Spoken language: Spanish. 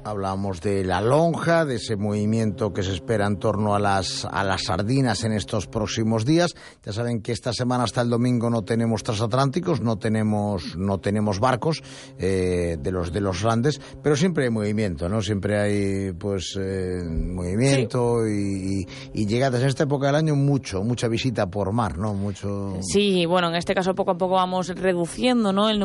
Hablábamos de la lonja, de ese movimiento que se espera en torno a las sardinas en estos próximos días. Ya saben que esta semana hasta el domingo no tenemos transatlánticos, no tenemos barcos de los grandes, pero siempre hay movimiento, ¿no? Siempre hay movimiento y llegadas en esta época del año mucha visita por mar, ¿no? Sí, bueno, en este caso poco a poco vamos reduciendo, ¿no?